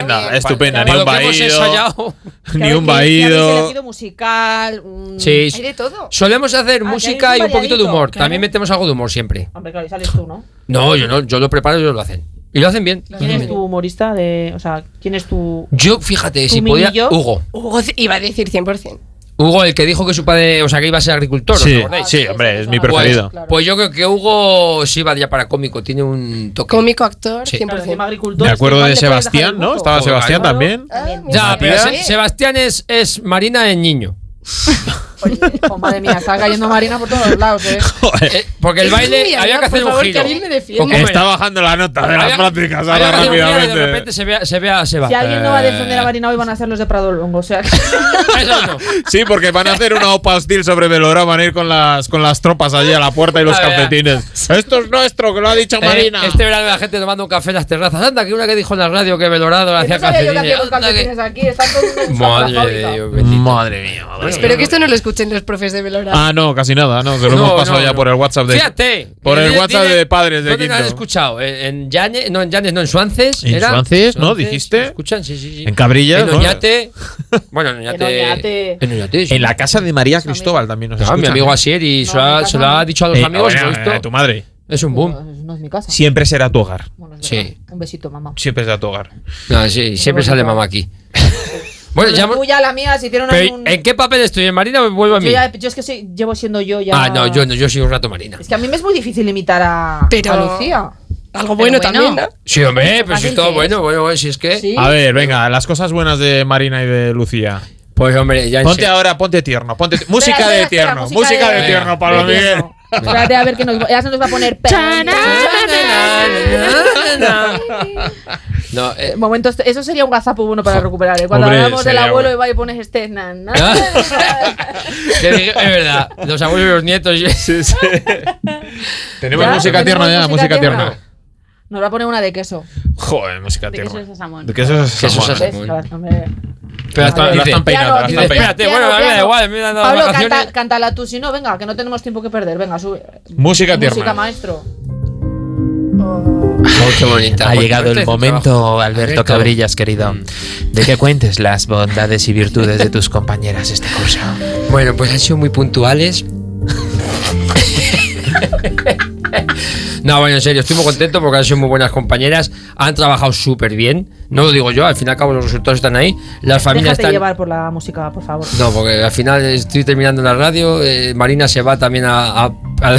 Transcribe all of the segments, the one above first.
estupenda, estupenda. Ni Para un lo que hemos vaído, ensayado. ni un Que habéis vaído. elegido musical. Sí. Hay de todo. Solemos hacer música y un poquito de humor. Claro. También metemos algo de humor siempre. Hombre, claro, y sales tú, ¿no? No, yo lo preparo y ellos lo hacen. Y lo hacen bien. ¿Quién es tu humorista? O sea, ¿quién es tu...? Yo, fíjate, ¿Tu si podía. minillo? Hugo. Hugo iba a decir 100%. Hugo, el que dijo que su padre, o sea, que iba a ser agricultor, ¿os Sí, acordáis? sí, hombre, es mi Pues- preferido. Claro. Pues yo creo que Hugo sí va ya para cómico, tiene un toque. Cómico, actor, Sí. 100%. Claro, encima agricultor, Me es que acuerdo igual de le puedes dejar Sebastián, el ¿no? buzo. Estaba Joder, Sebastián claro. también. Ya, pero Matías. Sebastián es Marina en niño. Oye, oh, madre mía, está cayendo Marina por todos lados, ¿eh? Joder. Porque el baile Mira, había que hacer por un favor, giro. que alguien me defienda. ¿Cómo era? Está bajando la nota de las Había- prácticas había ahora que hacer un giro y de rápidamente. repente se ve a Seba. Si alguien no va a defender a Marina hoy van a ser los de Prado Longo, o sea... Eso no. Sí, porque van a hacer una opa hostil sobre Velora, van a ir con las tropas allí a la puerta y los A ver. calcetines. Esto es nuestro, que lo ha dicho Marina. Este verano la gente tomando un café en las terrazas. Anda, que una que dijo en la radio que Belorado le Que hacía no sabía yo que hacía calcetines. los Anda, que- calcetines aquí, están todos buscando la Madre de fábrica. Dios, bendito. Madre mía, madre mía. Espero que esto no lo escuchen los profes de Belora. Ah, no, casi nada, no. Se lo hemos pasado ya por el WhatsApp de. Fíjate. Por el Dile- WhatsApp dile- de padres de ¿Dónde lo has Quinto. escuchado? En Llanes, no, en Suances. ¿En ¿era? Suances, no? ¿Dijiste? ¿Escuchan? Sí, sí, sí. En Cabrillas, En ¿no? Oñate. Bueno, en Oñate. Oñate. En Oñate, sí. En la casa de María Cristóbal también nos Ah, mi escuchan, amigo ¿eh? Asier y No, se lo en ha- mi se lo casa ha no. dicho a los amigos. bueno, lo he visto. tu madre. Es un boom. No es mi casa. Siempre será tu hogar. Bueno, es Sí. verdad. Un besito, mamá. Siempre será tu hogar. No, sí, siempre sale mamá aquí. Bueno, ya. La tuya, la mía, si hicieron Pero, un... ¿en qué papel estoy? ¿En Marina o vuelvo a mí? Yo es que llevo siendo yo ya... Ah, no, yo no, yo soy un rato Marina. Es que a mí me es muy difícil imitar a Lucía. Algo bueno, Pero también, ¿no? Sí, hombre, Eso pero si fácil es todo que bueno, bueno, si es que. Sí. A ver, venga, las cosas buenas de Marina y de Lucía. Pues hombre, ya en Ponte serio. ahora, ponte tierno. Música Espera, de espera, tierno. música Música de de- tierno, Pablo de Miguel. tierno. Espérate a ver que ya se nos va a poner... No, Momentos, eso sería un gazapo bueno para recuperar. Cuando Hombre, hablamos del sería abuelo bueno. y va y pones este... es verdad, los abuelos y los nietos. Sí, sí. Tenemos ¿Ya? música tierna ya, música tierna. Nos va a poner una de queso. Joder, música De queso tierna. de Sasamón. ¿De qué eso es? Queso Sasamón? Sasamón. ¿Ves? Hombre. Pero La dice- están peinando, la Piano, están peinando. Espérate, bueno, a mí me da igual, me dan las Pablo, vacaciones. cántala tú, si no, venga, que no tenemos tiempo que perder. Venga, sube. Música Música, tierna. maestro. Oh, qué bonita. Ha llegado el Este momento, trabajo. Alberto Cabrillas, querido, de que cuentes las bondades y virtudes de tus compañeras este curso. Bueno, pues han sido muy puntuales. No, bueno, en serio, estoy muy contento porque han sido muy buenas compañeras. Han trabajado súper bien. No lo digo yo, al fin y al cabo los resultados están ahí. Las familias Déjate están. llevar por la música, por favor. No, porque al final estoy terminando la radio. Marina se va también a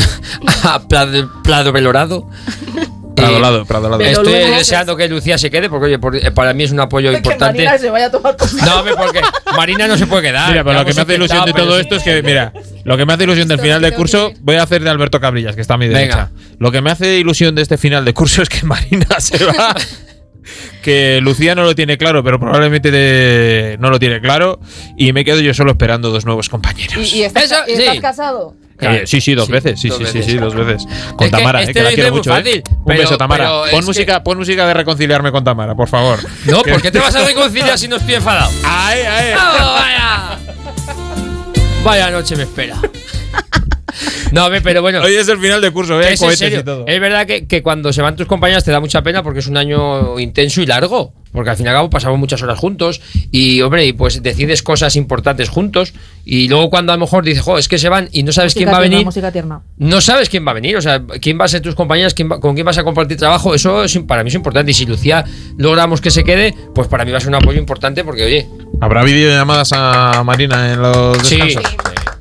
Prado Belorado. Pradolado, Pradolado. Pero Estoy luego- deseando que Lucía se quede porque, oye, para mí es un apoyo Que importante. Marina se vaya a tomar por culo. No, hombre, porque Marina no se puede quedar. Mira, pero lo que hemos me hace ilusión de intentado, todo pero esto es que, mira, lo que me hace ilusión del final de curso, voy a hacer de Alberto Cabrillas, que está a mi derecha. Lo que me hace ilusión de este final de curso es que Marina se va. Que Lucía no lo tiene claro, pero probablemente no lo tiene claro. Y me quedo yo solo esperando dos nuevos compañeros. ¿Y estás, Eso, y estás sí. casado? Sí, dos veces. Sí, dos sí, veces. sí, dos veces. Con Es que Tamara, este que la lo quiero dice mucho. muy fácil, Un pero- beso, Tamara. pero es Pon música de reconciliarme con Tamara, por favor. No, ¿por qué te vas a reconciliar si no estoy enfadado? ¡Ay, ay! ¡Oh, vaya! Vaya noche me espera. No, pero bueno. Hoy es el final de curso, que hay es en cohetes serio. y todo. Es verdad que cuando se van tus compañeras te da mucha pena porque es un año intenso y largo. Porque al fin y al cabo pasamos muchas horas juntos. Y, hombre, y pues decides cosas importantes juntos. Y luego cuando a lo mejor dices, jo, es que se van y no sabes quién va a venir. Música tierna. No sabes quién va a venir, o sea, quién va a ser tus compañeras, con quién vas a compartir trabajo, eso para mí es importante. Y si Lucía logramos que se quede, pues para mí va a ser un apoyo importante porque, oye. ¿Habrá videollamadas a Marina en los Sí. descansos?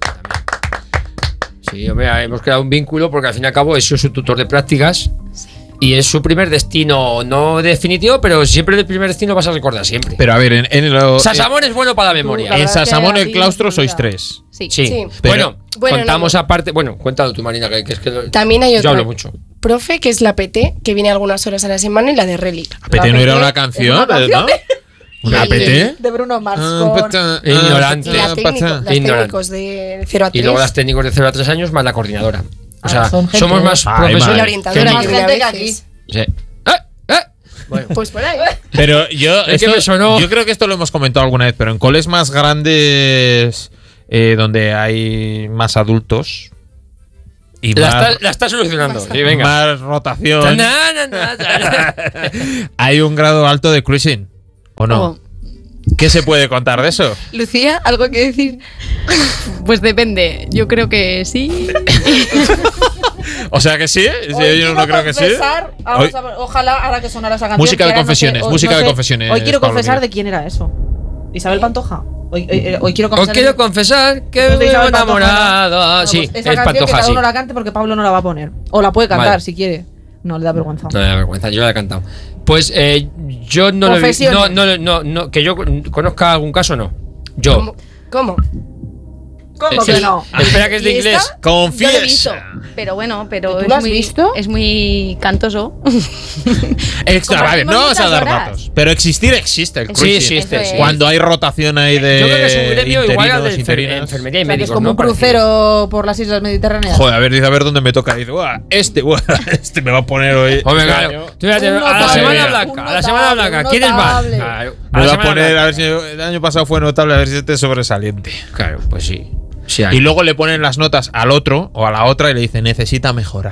Sí, hombre, hemos creado un vínculo porque al fin y al cabo es su tutor de prácticas y es su primer destino, no definitivo, pero siempre el primer destino vas a recordar siempre. Pero a ver, Sasamón es bueno para la memoria. Tú, en Sasamón que el así claustro no se sois olvida. 3. Sí. Sí. Pero- Bueno, contamos no. aparte. Bueno, cuéntalo tú, Marina, que es que También hay yo otra hablo mucho. profe, que es la PT, que viene algunas horas a la semana, y la de Relic. APT no era una ¿Es canción, una canción? ¿no? ¿Una Sí. APT? De Bruno Mars. Ah, con- pata, Ignorante. Y ah, las pata. técnicos de 0 a 3. Y luego las técnicos de 0 a 3 años más la coordinadora. O sea, son gente, somos ¿eh? más Ay, profesores. madre. Y la orientadora, Más que viene a gente que veces. Sí. Bueno. Pues por ahí. Pero yo, Es que me sonó. yo creo que esto lo hemos comentado alguna vez, pero en coles más grandes, donde hay más adultos y La está solucionando. Sí, venga. más rotación, Na, na, na, na. hay un grado alto de cruising. ¿O no? ¿Qué se puede contar de eso? Lucía, ¿algo que decir? Pues depende. Yo creo que sí. O sea que sí. Yo no creo que sí. Ojalá ahora que sonara esa canción. Música de confesiones. De confesiones. Hoy quiero Pablo confesar Miguel. de quién era eso. Isabel Pantoja. Hoy quiero Os confesar. quiero confesar que Pues de me he Isabel Pantoja, enamorado. ¿no? Sí, Pues esa es canción que Pantoja, cada sí. uno la cante porque Pablo no la va a poner. O la puede cantar Vale. si quiere. No, le da vergüenza. No me da vergüenza, yo la he cantado. Pues yo no lo he visto. Confesiones. No, que yo conozca algún caso, no. Yo. ¿Cómo? ¿Cómo que no? Espera, que es de ¿Y esta? inglés. Yo lo he visto, Confiesa. pero bueno, pero ¿Tú es lo has muy, visto? es muy cantoso. Extra, vale, no vamos a dar Compartimos datos. Pero existir existe el Sí, cruising. sí, Eso es. Cuando hay rotación ahí de. Yo creo que es un gremio igual al de interinos. enfermería y O sea, que médicos, es como ¿no? un Parecido. crucero por las islas mediterráneas. Joder, a ver, dice a ver dónde me toca. Dice, este me va a por hoy. Hombre, este claro. año Tú fíjate, Un a la notable, Semana un Blanca. A la notable, Semana Blanca. un ¿Quiénes van? notable. Claro, Me la va a Semana poner, Blanca. a ver si el año pasado fue notable, a ver si este es sobresaliente. Claro, pues sí. Sí hay. Y luego le ponen las notas al otro o a la otra y le dicen, necesita mejorar.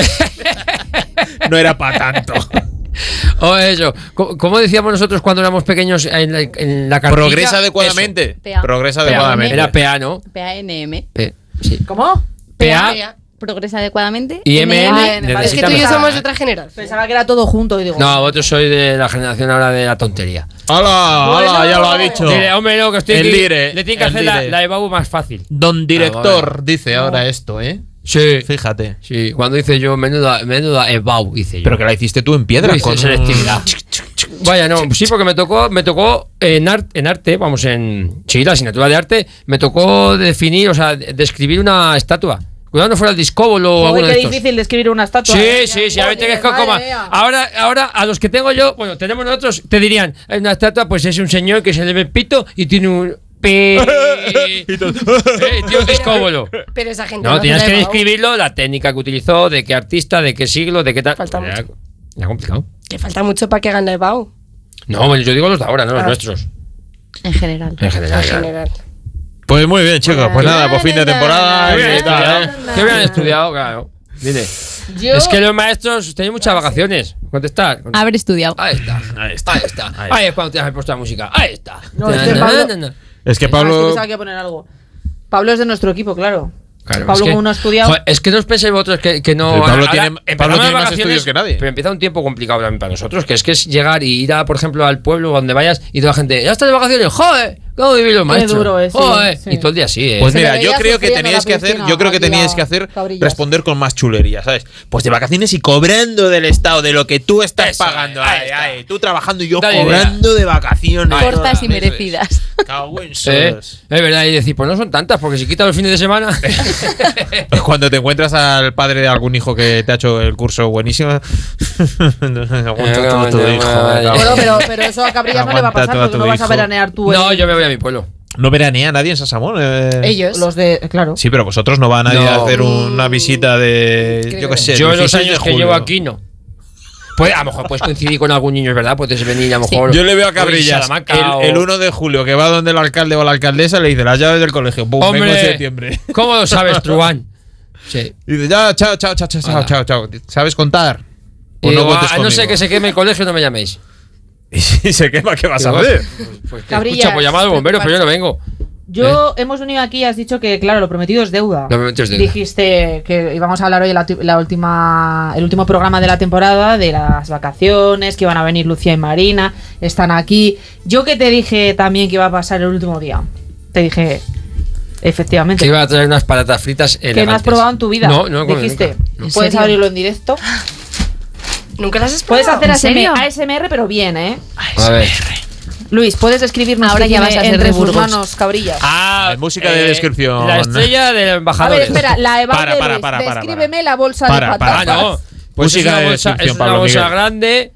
No era para tanto. O eso. ¿Cómo decíamos nosotros cuando éramos pequeños en la cartilla? Progresa adecuadamente. Eso. PA. Progresa PA. adecuadamente. Era PA, ¿no? PANM. Sí. ¿Cómo? PA Progresa adecuadamente. y MN. Ah, Es que necesita tú y yo mejorar. somos de otra generación. Pensaba que era todo junto y digo. No, vosotros sois de la generación ahora de la tontería. ¡Hala! Bueno. ¡Hala! Ya lo ha dicho. Dile, hombre, no, que estoy El aquí. dire, Le tiene que el hacer la dire. de Babu más fácil. Don director bueno. dice ahora esto, ¿eh? Sí. Fíjate. Sí, cuando hice yo menuda Ebau, hice yo. Pero que la hiciste tú en piedra. Yo hice con selectividad. Vaya, no, sí, porque me tocó en arte, vamos, sí, la asignatura de arte, me tocó definir, o sea, describir una estatua. Cuidado no fuera el discóbolo o Joder, alguno de qué estos. difícil de escribir una estatua. Sí, a ver, tienes que Madre coma. mía. Ahora, a los que tengo yo, bueno, tenemos nosotros, te dirían, hay una estatua, pues es un señor que se le ve el pito y tiene un tiene un discóbolo. Pero esa gente No, tienes se que le va. describirlo, la técnica que utilizó, de qué artista, de qué siglo, de qué tal. Falta Era- mucho. era complicado. Que falta mucho para que hagan la EBAU. No, bueno, yo digo los de ahora, no los nuestros. En general. En general. En claro. general. Pues muy bien, chicos. Pues nada, por fin de temporada. ¿Qué hubieran y tal, estudiado? ¿eh? ¿Qué hubieran estudiado? Claro. Dile. Yo, Es que los maestros tenéis muchas vacaciones. Contestar. Haber estudiado. Ahí está. Ahí está. Ahí está. Ahí Ahí es cuando te has puesto la música. Ahí está. No, es que Na, Pablo- na, na. Es que Ah, sí, Pablo. pensaba que iba a poner algo. Pablo es de nuestro equipo, claro. Claro, Pablo, es que- como no ha estudiado. Joder, es que no os penséis vosotros que no. Sí, Pablo ahora tiene- empezamos Pablo tiene las más vacaciones, estudios que nadie. Pero empieza un tiempo complicado también para nosotros, que es llegar y ir a, por ejemplo, al pueblo donde vayas y toda la gente, ya estás de vacaciones, joder, ¿cómo vivir los maestros? duro es, sí, Joder. sí. Y todo el día así, Pues Se mira, le yo veía creo que sufriendo teníais la que hacer, piscina, yo creo que aquí teníais la que hacer Cabrillas. responder con más chulería, ¿sabes? Pues de vacaciones y cobrando del Estado, de lo que tú estás Eso, pagando. ahí Ay, está. ay, tú trabajando y yo Dale cobrando de vacaciones. Cortas y Eso es. merecidas. Cago en Es sos. verdad, y decir, pues no son tantas, porque si quitas los fines de semana. Cuando te encuentras al padre de algún hijo que te ha hecho el curso buenísimo. Aguanta todo tu hijo. Pero eso a Cabrillas no le va a Aguanta pasar todo porque tu no vas a hijo. veranear tú. No, yo me voy a mi pueblo. No veranea nadie en Sasamón. Ellos. Los de. Claro. Sí, pero vosotros no va nadie No. a hacer una visita de. Creo Yo qué que sé. Yo el en los 16 de años que julio. llevo aquí no. Pues a lo mejor puedes coincidir con algún niño, es verdad, puedes venir a lo mejor. Yo le veo a hoy Cabrillas Salamanca o- el 1 de julio que va donde el alcalde o la alcaldesa le dice las llaves del colegio. ¡Bum! Vengo en septiembre. ¿Cómo lo sabes, Truán? Sí. Y dice, ya, chao, chao, chao, chao, Hala. chao, chao. ¿Sabes contar? Y O no digo, cuentes a no ser conmigo. que se queme el colegio, no me llaméis. Y si se quema, ¿qué vas a Digo, hacer? Pues, Cabrillas, escucha, pues llamad al bombero, pero yo no vengo. Yo hemos venido aquí y has dicho que, claro, lo prometido es deuda. Lo prometido es deuda. Dijiste que íbamos a hablar hoy el último programa de la temporada, de las vacaciones, que iban a venir Lucía y Marina, están aquí. Yo que te dije también que iba a pasar el último día. Te dije, efectivamente, Que iba a traer unas patatas fritas elegantes. que no has probado en tu vida. No, no he comido Dijiste, nunca. No. ¿En puedes serio? abrirlo en directo. Nunca las has Puedes probado? hacer ¿En serio? ASMR, pero bien, ¿eh? A ver. Luis, puedes escribirnos Ahora qué ya tiene vas a ser entre de sus Burgos. manos, Cabrillas. Ah, música de descripción. La estrella del A embajador. ver, espera, la Eva Para, de para, Luis, para, para. descríbeme la bolsa Para, de para. Ah, patatas. no. Pues Música es una de bolsa, descripción, es una Pablo bolsa Miguel. grande,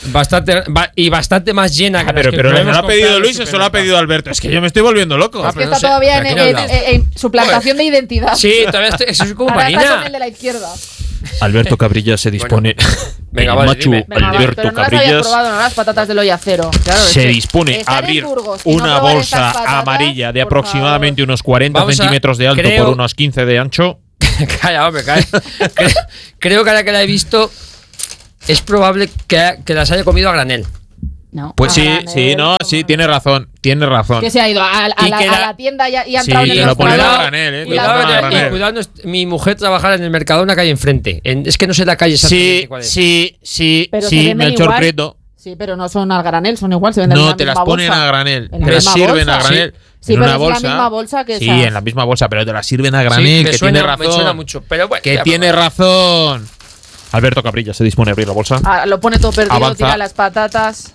bastante más llena que Ah, pero las que no podemos lo ha comprar pedido en Luis, el eso lo ha supermercado. pedido Alberto. Es que yo me estoy volviendo loco. Es que pero no está sé, todavía ¿de quién he hablado? en suplantación de identidad. Sí, todavía estoy. Eso es como Ahora está con Marina. el de la izquierda. Alberto Cabrillas se dispone. Venga, el vale, macho dime. Venga, va, Alberto pero no las habías Cabrillas probado, no las patatas del olla cero. Claro, es se que dispone a estar en abrir Burgos y no una probar bolsa estas patatas, amarilla de por aproximadamente unos 40 Vamos a- centímetros de alto creo- por unos 15 de ancho. Calla, hombre, calla. Creo que ahora que la he visto, es probable que las haya comido a granel. No. Pues sí, granel, sí, no, sí, tiene razón. Que se ha ido a la tienda y ha entrado Sí, en el lo ponen a mostrador. granel, y lo la- ponen a granel. Cuidado, mi mujer trabajaba en el Mercadona que hay enfrente. Es que no sé la calle exactamente Sí, cuál es. sí, Pero se sí, venden Melchor igual. Prieto. Sí, pero no son al granel, son igual, se venden en No, la te las misma ponen bolsa. a granel. En la Te las misma sirven a bolsa. granel. Sí, en pero una es bolsa. la misma bolsa que Sí, esas. en la misma bolsa, pero te las sirven a Sí, granel, me que suena, tiene razón. me suena mucho. Pero bueno, Que ya, tiene razón. Alberto Cabrilla se dispone a abrir la bolsa. Ah, lo pone todo perdido, Avanza. tira las patatas.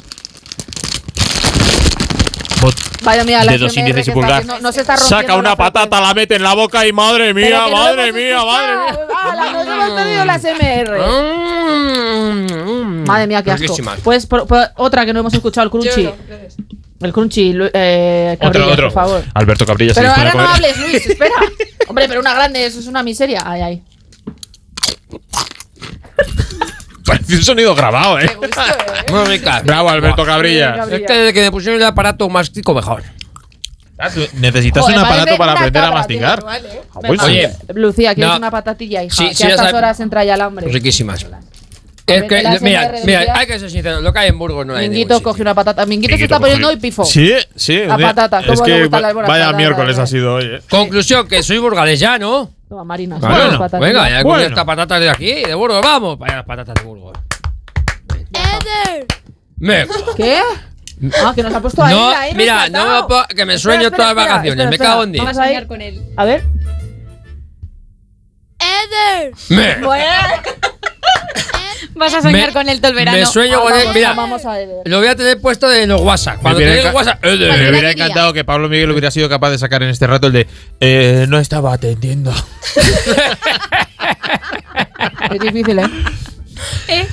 Bot- Vaya mía, la Dedos SMR índices y que está pulgar. haciendo- no se está rompiendo Saca una la patata, frecuencia. la mete en la boca y madre mía, Pero que no madre hemos mía, madre mía. escuchado. ¡Hala, nos hemos perdido la SMR! Madre mía, qué asco. Riquísimas. Pues otra que no hemos escuchado, el crunchy. Yo no, gracias. El crunchy, Cabrilla, Otro. por favor. Alberto Cabrilla se Pero dispone ahora a no comer. hables, Luis, espera. Hombre, pero una grande, eso es una miseria. Ay, ay. Parece un sonido grabado, Qué gusto, ¿eh? Muy rica. Bravo, Alberto Cabrilla. Cabrilla. Es que desde que me pusieron el aparato mástico mejor. Necesitas Joder, un aparato parece para una aprender a cabra, masticar. Igual, ¿eh? Ah, pues sí. Oye, Lucía, ¿quieres no. una patatilla, hija? Sí, que sí, a ya estas sabes. horas entra ya el hambre. Riquísimas. ver, Es que, el ASMR mira, decía- hay que ser sincero, lo que hay en Burgos no hay en ningún Minguito sitio. coge una patata. Minguito se Minguito está poniendo coge- hoy pifo. Sí, sí. La patata, es cómo le que gustan las buenas vaya patatas, miércoles ¿eh? ha sido hoy, Conclusión, que soy burgalés ya, ¿no? Toma, Marina. Bueno, las patatas. Venga, ya he comido Bueno. estas patatas de aquí, de Burgos, vamos. Vaya las patatas de Burgos. Me- ¿Qué? Ah, que nos ha puesto ahí. No, ahí mira, rescatado. no me puedo- que me sueño Espera, todas las espera, vacaciones, me espera, cago en espera. Dios. Vamos a Soñar ver. con él. A ver. Me- Bueno, Vas a soñar Me- con él todo el verano. Me sueño con él, mira. Vamos a ver. Lo voy a tener puesto en los WhatsApp. Cuando hubiera tenga el enca- WhatsApp. Me hubiera diría. encantado que Pablo Miguel hubiera sido capaz de sacar en este rato el de no estaba atendiendo. Es difícil, ¿eh?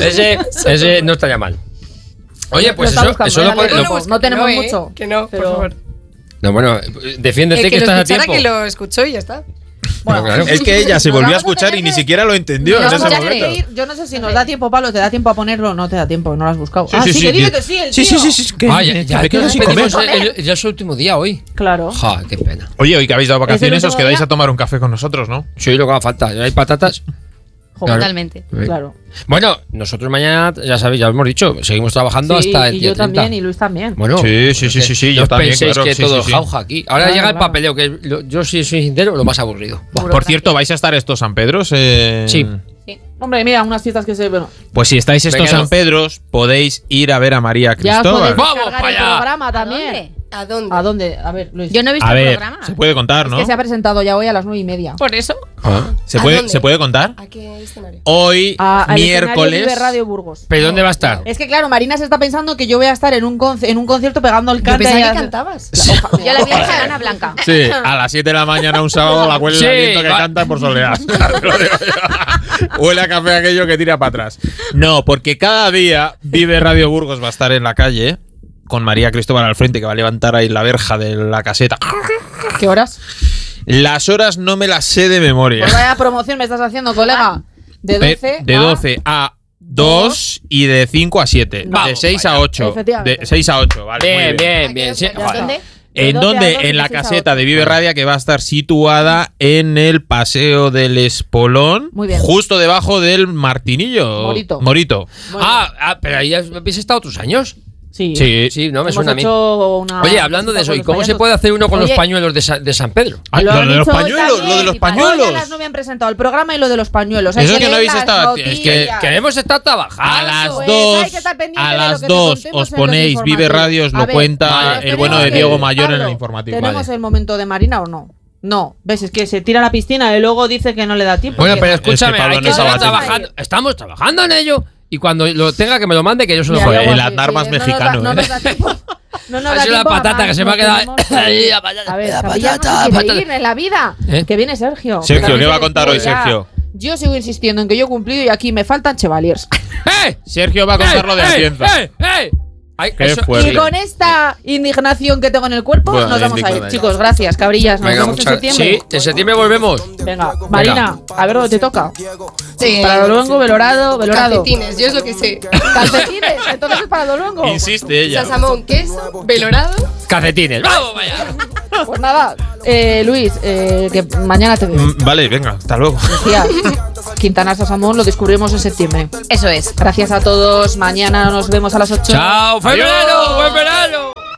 Ese no estaría mal. Oye, pues está eso, buscando, eso ¿eh? lo pone- Dale, lo- pues no tenemos ¿eh? mucho. Que no, pero- por favor. No, bueno, defiéndete El que que lo estás a escuchara, tiempo. que lo escuchó y ya está. Bueno, claro. Es que ella se Nos volvió a vamos a escuchar tener y ni que- siquiera lo entendió en Nos ese vamos a tener momento. que ir. Yo no sé si nos da tiempo, Pablo. ¿Te da tiempo a ponerlo? No te da tiempo, no lo has buscado. Sí, ah, sí, sí, sí, que dice sí. que sí, el Sí, tío. sí, sí, sí, que Ah, ya me quedo sin pedimos comer. ya es el último día hoy. Claro. Ja, qué pena. Oye, hoy que habéis dado ¿Es el vacaciones, os último quedáis día? a tomar un café con nosotros, ¿no? Sí, lo que haga falta. Hay patatas. Joder, Totalmente. Claro. Bueno, nosotros mañana, ya sabéis, ya lo hemos dicho, seguimos trabajando Sí, hasta el y día yo 30. también, y Luis también. Bueno, Sí, sí, sí, sí, sí, no yo os también, penséis claro, que sí, todo sí, sí. jauja aquí. Ahora Claro, llega el claro. papeleo, que yo si soy sincero, lo más aburrido. Buah. Por cierto, ¿vais a estar estos San Pedros? Sí. Hombre, mira, unas fiestas que se. Bueno, Pues si estáis estos Venga, San Pedros, podéis ir a ver a María ya os podéis Cristóbal. ¡Vamos descargar para el allá! programa ¿A también. dónde? ¿A dónde? ¿A dónde? A ver, Luis. Yo no he visto A el ver, programa. se puede contar, ¿no? Que se ha presentado ya hoy a las 9:30. Por eso. ¿Se ¿A puede, dónde? ¿Se puede contar? ¿A qué escenario? Hoy, Al escenario miércoles. Vive Radio Burgos. ¿Pero dónde va a estar? Es que claro, Marina se está pensando que yo voy a estar en un concierto pegando el Yo cante. pensaba ahí que a- cantabas. Yo la vi en Sabana Blanca. Sí, a las 7 de la mañana un sábado la huele Sí, el aliento que va. canta por solear. Te lo digo yo. Huele a café aquello que tira para atrás. No, porque cada día Vive Radio Burgos va a estar en la calle con María Cristóbal al frente, que va a levantar ahí la verja de la caseta. ¿Qué horas? Las horas no me las sé de memoria. Pues vaya promoción me estás haciendo, colega. De 12 De 12 a 2 y de 5 a 7. De Vamos, 6 a 8. Efectivamente. De 6 a 8, vale. muy Bien, bien, bien. Sí, Ya joder. está. ¿En De 12 a 2 dónde? y En la de 6 a caseta 8. de Vive Radia, que va a estar situada en el Paseo del Espolón, Muy bien. justo debajo del Martinillo. Morito. Morito. Pero ahí habéis estado otros años. Sí. Sí. Sí, no me Hemos suena a mí. hecho una Oye, hablando de visita eso, ¿y con cómo los se payasos. puede hacer uno con los Oye, pañuelos de San Pedro? Ay, Lo lo han de los dicho hoy pañuelos, también, lo de los y para- pañuelos. Hoy a las 9 han presentado el programa y lo de los pañuelos. Eso Hay que no leer habéis las estado- es que- noticias. Queremos estar trabajando. A las Pues 2, hay que estar pendiente a de lo las que te 2 contemos os en los ponéis Vive informativos. Radio, os A lo ver, cuenta vale, el bueno de tenemos Diego el- Mayor en el Pablo, informativo. ¿Tenemos Vale. el momento de Marina o no? No, ves, es que se tira a la piscina y luego dice que no le da tiempo. Bueno, que pero no. escúchame, Pablo hay no que estaba estar atento. trabajando. Estamos trabajando en ello. Y cuando lo tenga, que me lo mande, que yo se lo Mira, juego. Joder, luego el así, Adarmas no nos da- mexicano, No ¿eh? nos da tiempo. No nos Ha da sido la tiempo a patata más, que se me ha no quedado tenemos- ahí, la patata, A ver, la Capilla no patata, se quiere patata. ir en la vida. ¿Eh? Que viene Sergio. Sergio, También ¿qué va a se contar hoy, despide ya. Sergio? Yo sigo insistiendo en que yo he cumplido y aquí me faltan chevaliers. ¡Eh! Sergio va a contar lo de Atienza. ¡Eh! Ay, Qué eso- fuerte. Y con esta indignación que tengo en el cuerpo, Bueno, nos vamos a ir. indignación. Chicos, gracias, cabrillas. Nos Venga, vemos en muchas septiembre. Sí, en septiembre volvemos. Venga, Marina, a ver dónde te toca. Sí. Para Doluengo, Velorado. Calcetines, yo es lo que sé. Calcetines, entonces es para Doluengo. Insiste ella. Sasamón, queso, velorado. Calcetines. ¡Vamos, vaya! Pues nada, Luis, que mañana te veo. Vale, venga, hasta luego. Decía, Quintana Sasamón lo descubrimos en septiembre. Eso es. Gracias a todos. Mañana nos vemos a las 8. ¡Chao! ¡Buen verano! ¡Buen verano!